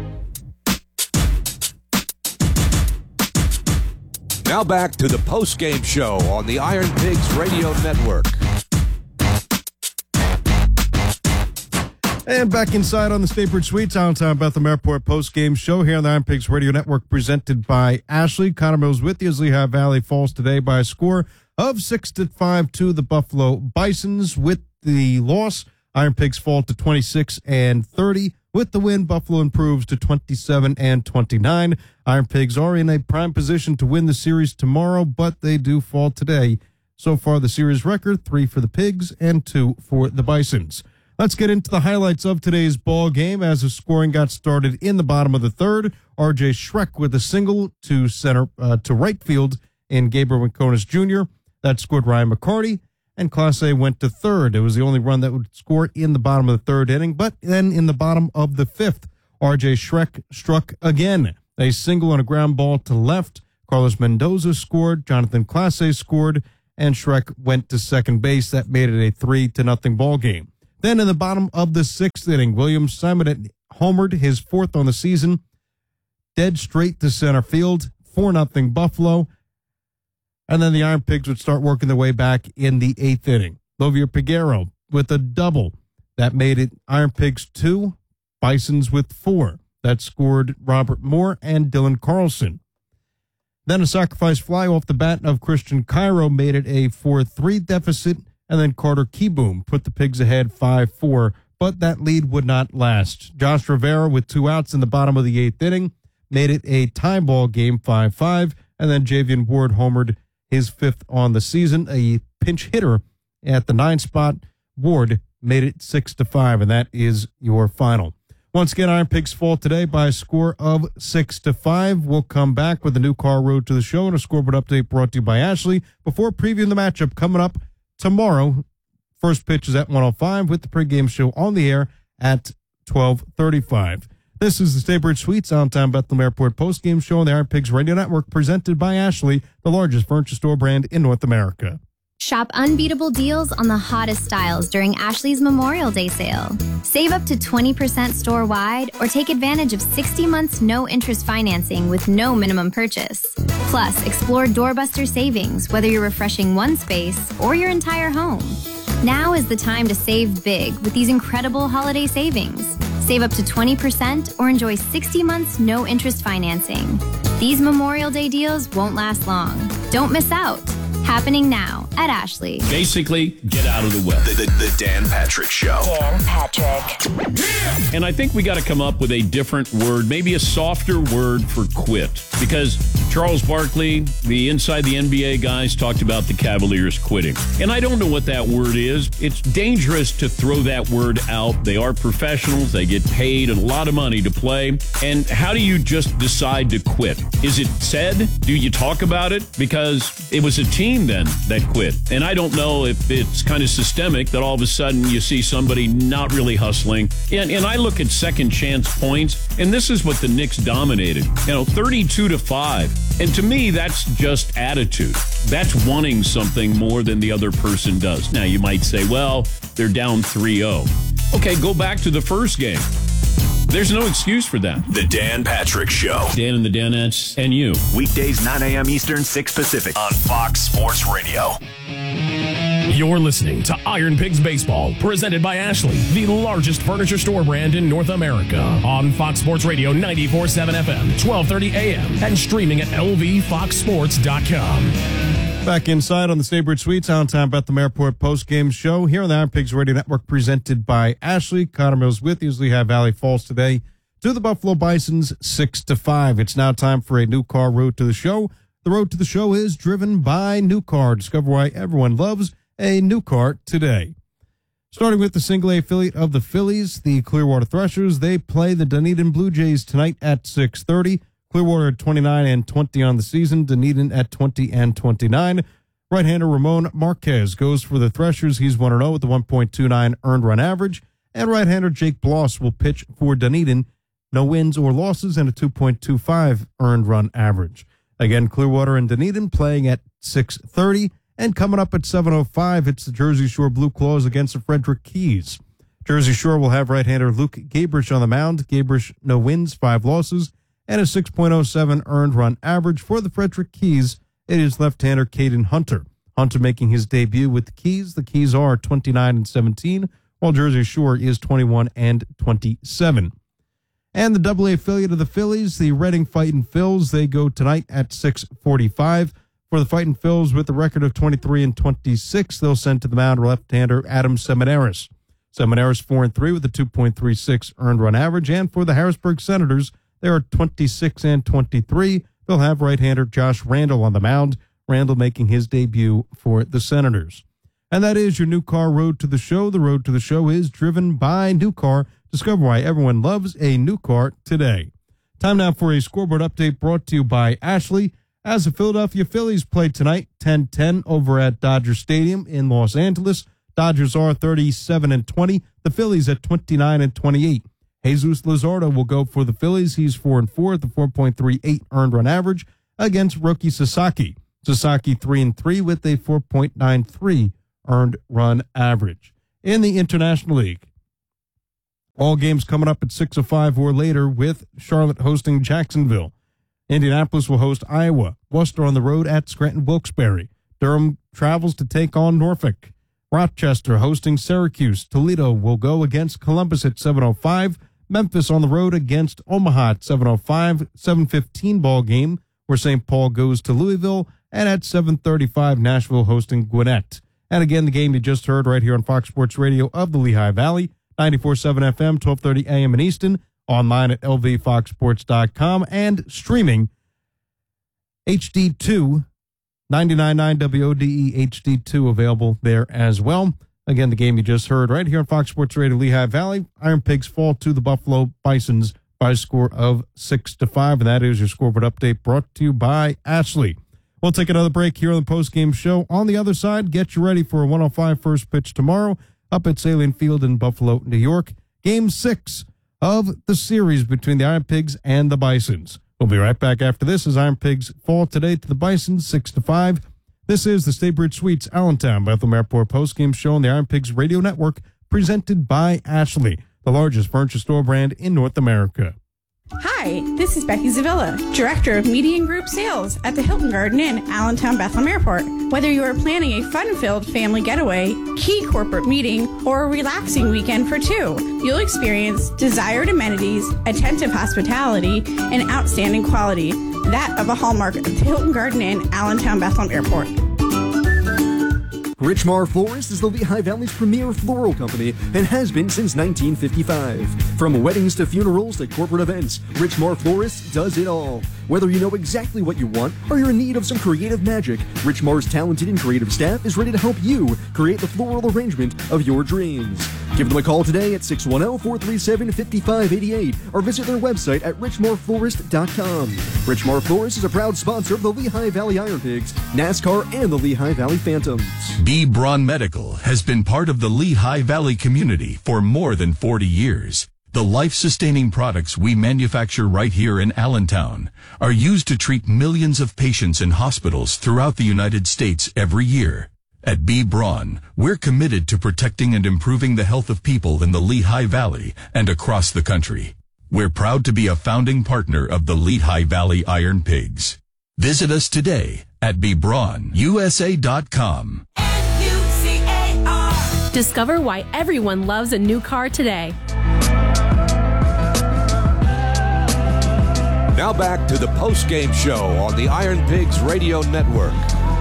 Now back to the post-game show on the Iron Pigs Radio Network. And back inside on the Staybridge Suites, Allentown Bethlehem Airport post-game show here on the Iron Pigs Radio Network, presented by Ashley. Connor Mills with you as Lehigh Valley falls today by a score of six to five to the Buffalo Bisons. With the loss, Iron Pigs fall to twenty-six and thirty. With the win, Buffalo improves to twenty-seven and twenty-nine. Iron Pigs are in a prime position to win the series tomorrow, but they do fall today. So far, the series record, three for the Pigs and two for the Bisons. Let's get into the highlights of today's ball game as the scoring got started in the bottom of the third. R J Schreck with a single to center uh, to right field in Gabriel Rincones Junior That scored Ryan McCarty, and Class A went to third. It was the only run that would score in the bottom of the third inning, but then in the bottom of the fifth, R J Schreck struck again. A single on a ground ball to left. Carlos Mendoza scored. Jonathan Class A scored. And Schreck went to second base. That made it a three to nothing ball game. Then in the bottom of the sixth inning, William Simon homered, his fourth on the season, dead straight to center field, four nothing Buffalo. And then the Iron Pigs would start working their way back in the eighth inning. Lovier Piguero with a double. That made it Iron Pigs two, Bisons with four. That scored Robert Moore and Dylan Carlson. Then a sacrifice fly off the bat of Christian Cairo made it a four three deficit, and then Carter Keyboom put the Pigs ahead five four, but that lead would not last. Josh Rivera with two outs in the bottom of the eighth inning made it a tie ball game five five, and then Javian Ward homered his fifth on the season, a pinch hitter at the nine spot. Ward made it six to five, and that is your final. Once again, Iron Pigs fall today by a score of six to five. We'll come back with a new car road to the show and a scoreboard update brought to you by Ashley before previewing the matchup coming up tomorrow. First pitch is at one oh five with the pregame show on the air at twelve thirty-five. This is the Staybridge Suites Downtown Bethlehem Airport postgame show on the Iron Pigs Radio Network, presented by Ashley, the largest furniture store brand in North America. Shop unbeatable deals on the hottest styles during Ashley's Memorial Day sale. Save up to twenty percent store-wide or take advantage of sixty months no-interest financing with no minimum purchase. Plus, explore doorbuster savings, whether you're refreshing one space or your entire home. Now is the time to save big with these incredible holiday savings. Save up to twenty percent or enjoy sixty months no-interest financing. These Memorial Day deals won't last long. Don't miss out. Happening now at Ashley. Basically, get out of the way. The, the, the Dan Patrick Show. Dan Patrick. And I think we got to come up with a different word, maybe a softer word for quit. Because Charles Barkley, the Inside the N B A guys, talked about the Cavaliers quitting. And I don't know what that word is. It's dangerous to throw that word out. They are professionals. They get paid a lot of money to play. And how do you just decide to quit? Is it said? Do you talk about it? Because it was a team then that quit. And I don't know if it's kind of systemic that all of a sudden you see somebody not really hustling. And, and I look at second chance points, and this is what the Knicks dominated. You know, thirty-two to five. And to me, that's just attitude. That's wanting something more than the other person does. Now, you might say, well, they're down three oh. Okay, go back to the first game. There's no excuse for that. The Dan Patrick Show. Dan and the Danettes and you. Weekdays, nine a.m. Eastern, six Pacific on Fox Sports Radio. You're listening to Iron Pigs Baseball, presented by Ashley, the largest furniture store brand in North America. On Fox Sports Radio ninety-four point seven F M, twelve thirty A M, and streaming at L V fox sports dot com. Back inside on the Staybridge Suites, downtown Bethlehem Airport post-game show here on the Iron Pigs Radio Network, presented by Ashley. Connor Mills with you as we have Valley Falls today to the Buffalo Bisons, six to five. It's now time for a new car road to the show. The road to the show is driven by New Car. Discover why everyone loves a new car today. Starting with the single A affiliate of the Phillies, the Clearwater Threshers. They play the Dunedin Blue Jays tonight at six thirty. Clearwater at twenty-nine and twenty on the season. Dunedin at twenty and twenty-nine. Right-hander Ramon Marquez goes for the Threshers. He's one and oh with a one point two nine earned run average. And right-hander Jake Bloss will pitch for Dunedin. No wins or losses and a two point two five earned run average. Again, Clearwater and Dunedin playing at six thirty. And coming up at seven oh five, it's the Jersey Shore Blue Claws against the Frederick Keys. Jersey Shore will have right-hander Luke Gabrich on the mound. Gabrich, no wins, five losses, and a six point oh seven earned run average. For the Frederick Keys, it is left-hander Caden Hunter. Hunter making his debut with the Keys. The Keys are twenty-nine and seventeen, while Jersey Shore is twenty-one and twenty-seven. And the double A affiliate of the Phillies, the Reading Fightin' Phils, they go tonight at six forty-five. For the Fightin' Phils, with a record of twenty-three and twenty-six, they'll send to the mound left-hander Adam Seminaris. Seminaris four and three with a two point three six earned run average. And for the Harrisburg Senators, they are twenty-six and twenty-three. They'll have right-hander Josh Randall on the mound. Randall making his debut for the Senators. And that is your New Car Road to the Show. The Road to the Show is driven by New Car. Discover why everyone loves a new car today. Time now for a scoreboard update brought to you by Ashley. As the Philadelphia Phillies play tonight, ten ten over at Dodger Stadium in Los Angeles. Dodgers are thirty-seven and twenty. The Phillies at twenty-nine and twenty-eight. Jesus Luzardo will go for the Phillies. He's four and four at the four point three eight earned run average against rookie Sasaki. Sasaki three and three with a four point nine three earned run average. In the International League, all games coming up at six oh five or later with Charlotte hosting Jacksonville. Indianapolis will host Iowa. Worcester on the road at Scranton Wilkes-Barre. Durham travels to take on Norfolk. Rochester hosting Syracuse. Toledo will go against Columbus at seven oh five. Memphis on the road against Omaha at seven oh five. seven fifteen ball game where Saint Paul goes to Louisville. And at seven thirty-five, Nashville hosting Gwinnett. And again, the game you just heard right here on Fox Sports Radio of the Lehigh Valley. ninety-four point seven F M, twelve thirty A M in Easton, online at L V fox sports dot com, and streaming H D two, ninety-nine point nine W O D E H D two available there as well. Again, the game you just heard right here on Fox Sports Radio Lehigh Valley. Iron Pigs fall to the Buffalo Bisons by a score of six to five, and that is your scoreboard update brought to you by Ashley. We'll take another break here on the postgame show. On the other side, get you ready for a one oh five first pitch tomorrow up at Salient Field in Buffalo, New York. Game six of the series between the Iron Pigs and the Bisons. We'll be right back after this as Iron Pigs fall today to the Bisons, six to five. This is the Staybridge Suites Allentown Bethlehem Airport postgame show on the Iron Pigs Radio Network, presented by Ashley, the largest furniture store brand in North America. Hi, this is Becky Zavilla, Director of Media and Group Sales at the Hilton Garden Inn, Allentown Bethlehem Airport. Whether you are planning a fun-filled family getaway, key corporate meeting, or a relaxing weekend for two, you'll experience desired amenities, attentive hospitality, and outstanding quality, that of a hallmark of the Hilton Garden Inn, Allentown Bethlehem Airport. Richmar Florist is the Lehigh Valley's premier floral company and has been since nineteen fifty-five. From weddings to funerals to corporate events, Richmar Florist does it all. Whether you know exactly what you want or you're in need of some creative magic, Richmar's talented and creative staff is ready to help you create the floral arrangement of your dreams. Give them a call today at six one zero, four three seven, five five eight eight or visit their website at richmar florist dot com. Richmar Florist is a proud sponsor of the Lehigh Valley Iron Pigs, NASCAR, and the Lehigh Valley Phantoms. B. Braun Medical has been part of the Lehigh Valley community for more than forty years. The life-sustaining products we manufacture right here in Allentown are used to treat millions of patients in hospitals throughout the United States every year. At B. Braun, we're committed to protecting and improving the health of people in the Lehigh Valley and across the country. We're proud to be a founding partner of the Lehigh Valley Iron Pigs. Visit us today at b braun u s a dot com. Discover why everyone loves a new car today. Now back to the post-game show on the Iron Pigs Radio Network.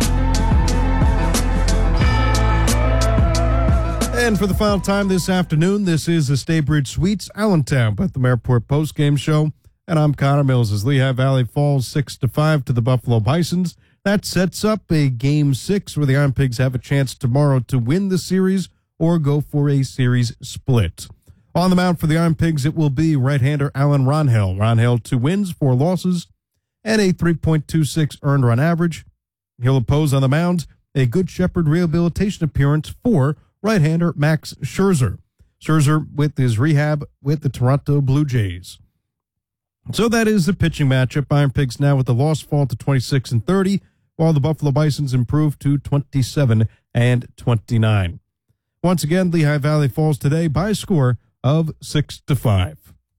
And for the final time this afternoon, this is the Staybridge Suites Allentown Bethlehem Airport post-game show. And I'm Connor Mills as Lehigh Valley falls six to five to the Buffalo Bisons. That sets up a game six where the Iron Pigs have a chance tomorrow to win the series or go for a series split. On the mound for the Iron Pigs, it will be right-hander Alan Ronhell. Ronhell, two wins, four losses, and a three point two six earned run average. He'll oppose on the mound a Good Shepherd rehabilitation appearance for right-hander Max Scherzer. Scherzer with his rehab with the Toronto Blue Jays. So that is the pitching matchup. Iron Pigs now with the loss fall to twenty-six and thirty, while the Buffalo Bisons improve to twenty-seven and twenty-nine. Once again, Lehigh Valley falls today by a score of six to five.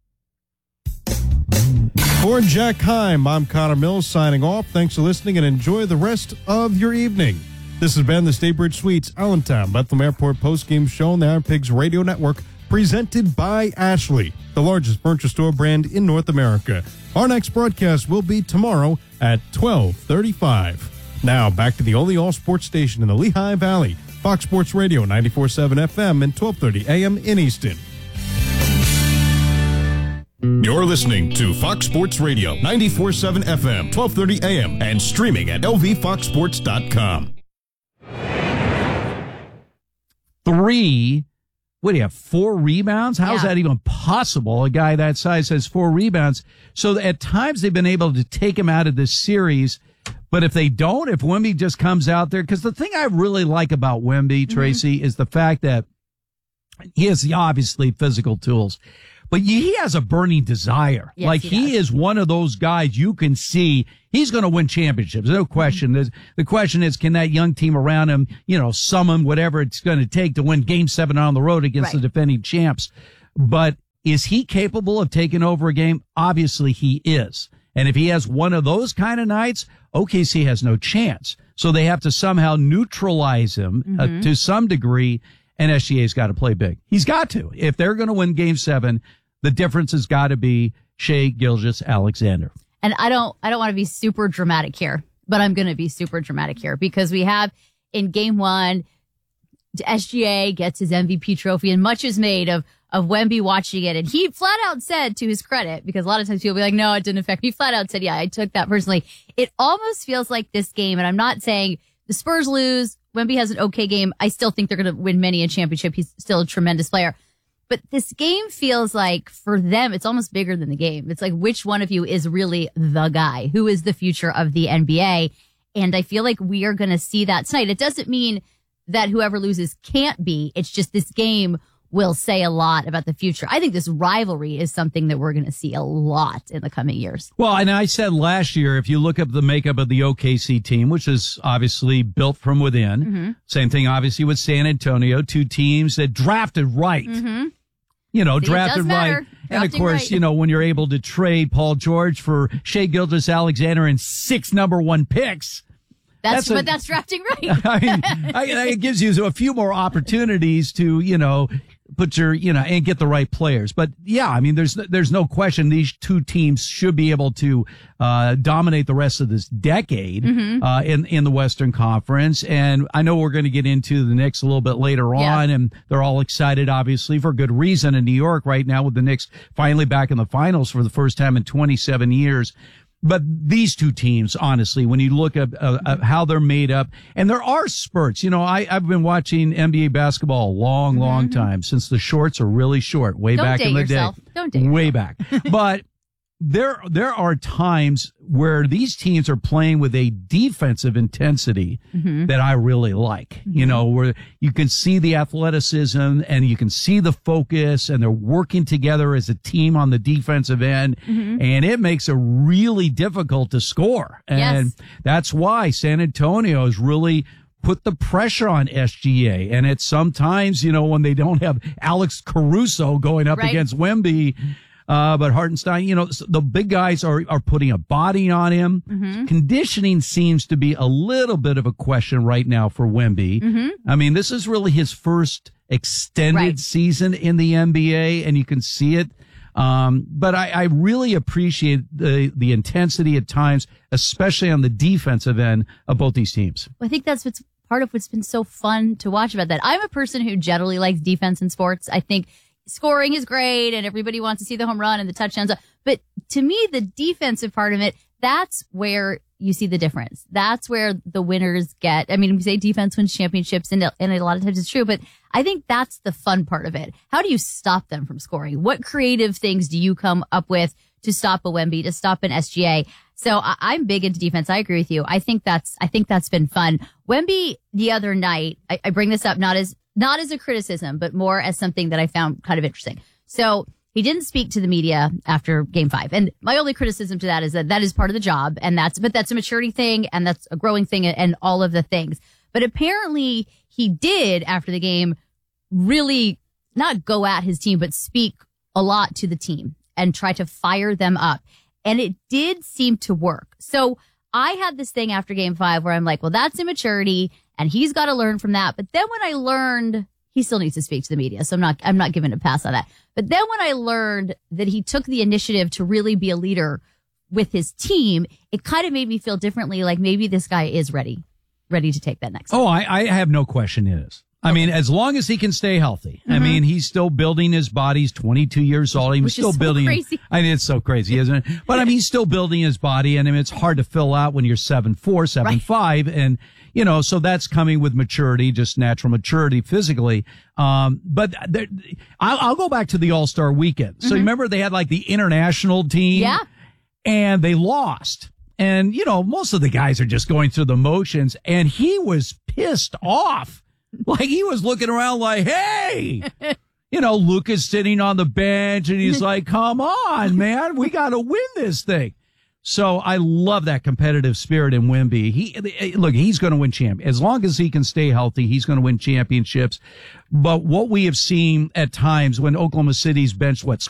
For Jack Heim, I'm Connor Mills signing off. Thanks for listening and enjoy the rest of your evening. This has been the Staybridge Suites Allentown Bethlehem Airport postgame show on the Iron Pigs Radio Network, presented by Ashley, the largest furniture store brand in North America. Our next broadcast will be tomorrow at twelve thirty-five. Now back to the only all-sports station in the Lehigh Valley, Fox Sports Radio ninety-four point seven F M and twelve thirty A M in Easton. You're listening to Fox Sports Radio, ninety-four point seven F M, twelve thirty A M, and streaming at L V fox sports dot com. Three, what do you have, four rebounds? How is Yeah. that even possible? A guy that size has four rebounds. So at times they've been able to take him out of this series. But if they don't, if Wemby just comes out there, because the thing I really like about Wemby, Tracy, mm-hmm. is the fact that he has the obviously physical tools, but he has a burning desire. Yes, like he he does. is one of those guys you can see he's going to win championships. No question. Mm-hmm. The question is, can that young team around him, you know, summon whatever it's going to take to win game seven on the road against Right. the defending champs? But is he capable of taking over a game? Obviously he is. And if he has one of those kind of nights, O K C has no chance. So they have to somehow neutralize him Mm-hmm. uh, to some degree. And S G A's got to play big. He's got to. If they're going to win game seven, the difference has got to be Shai Gilgeous-Alexander. And I don't, I don't want to be super dramatic here, but I'm going to be super dramatic here because we have in game one, S G A gets his M V P trophy and much is made of, of Wemby watching it. And he flat out said, to his credit, because a lot of times people will be like, no, it didn't affect me. He flat out said, yeah, I took that personally. It almost feels like this game, and I'm not saying the Spurs lose, Wemby has an okay game. I still think they're going to win many a championship. He's still a tremendous player. But this game feels like for them, it's almost bigger than the game. It's like, which one of you is really the guy? Who is the future of the N B A? And I feel like we are going to see that tonight. It doesn't mean that whoever loses can't be. It's just this game will say a lot about the future. I think this rivalry is something that we're going to see a lot in the coming years. Well, and I said last year, if you look up the makeup of the O K C team, which is obviously built from within, Mm-hmm. same thing obviously with San Antonio, two teams that drafted right. Mm-hmm. You know, See, it drafted does matter. right. And of Drafting course, right. you know, when you're able to trade Paul George for Shai Gilgeous-Alexander and six number one picks. That's, That's a- but that's drafting right. I mean, I, it gives you a few more opportunities to, you know, put your, you know, and get the right players. But yeah, I mean, there's, there's no question these two teams should be able to, uh, dominate the rest of this decade, Mhm. uh, in, in the Western Conference. And I know we're going to get into the Knicks a little bit later Yeah. on, and they're all excited, obviously, for good reason in New York right now with the Knicks finally back in the finals for the first time in twenty-seven years. But these two teams, honestly, when you look at, uh, at how they're made up, and there are spurts, you know, I, I've been watching N B A basketball a long, long time since the shorts are really short, way Don't back date in the yourself. day. Don't date way back. But there, there are times where these teams are playing with a defensive intensity Mhm. that I really like, you know, where you can see the athleticism and you can see the focus and they're working together as a team on the defensive end. Mhm. And it makes it really difficult to score. And Yes. that's why San Antonio has really put the pressure on S G A. And it's sometimes, you know, when they don't have Alex Caruso going up Right. against Wemby, uh, but Hartenstein, you know, s- the big guys are, are putting a body on him. Mhm. Conditioning seems to be a little bit of a question right now for Wemby. Mhm. I mean, this is really his first extended Right. season in the N B A, and you can see it. Um, but I, I really appreciate the, the intensity at times, especially on the defensive end of both these teams. I think that's what's part of what's been so fun to watch about that. I'm a person who generally likes defense in sports. I think scoring is great and everybody wants to see the home run and the touchdowns. But to me, the defensive part of it, that's where you see the difference. That's where the winners get. I mean, we say defense wins championships, and, and a lot of times it's true, but I think that's the fun part of it. How do you stop them from scoring? What creative things do you come up with to stop a Wemby, to stop an S G A? So I, I'm big into defense. I agree with you. I think that's, I think that's been fun. Wemby the other night, I, I bring this up not as, not as a criticism, but more as something that I found kind of interesting. So he didn't speak to the media after game five. And my only criticism to that is that that is part of the job. And that's, but that's a maturity thing and that's a growing thing and all of the things. But apparently he did after the game really not go at his team, but speak a lot to the team and try to fire them up. And it did seem to work. So I had this thing after game five where I'm like, well, that's immaturity and he's got to learn from that. But then when I learned he still needs to speak to the media, so I'm not, I'm not giving a pass on that. But then when I learned that he took the initiative to really be a leader with his team, it kind of made me feel differently. Like maybe this guy is ready, ready to take that next step. Oh, I, I have no question it is. I mean, as long as he can stay healthy. Mm-hmm. I mean, he's still building his body. He's twenty-two years old. He's Which still is so building. crazy. I mean, it's so crazy, isn't it? But I mean, he's still building his body, and I mean, it's hard to fill out when you're seven four, seven five, and you know, so that's coming with maturity, just natural maturity physically. Um, but there, I'll, I'll go back to the All Star Weekend. So Mm-hmm. remember, they had like the international team, Yeah. and they lost. And you know, most of the guys are just going through the motions, and he was pissed off. Like he was looking around like, hey, you know, Luka's sitting on the bench and he's like, come on, man, we got to win this thing. So I love that competitive spirit in Wemby. He, look, he's going to win champ. As long as he can stay healthy, he's going to win championships. But what we have seen at times when Oklahoma City's bench, what,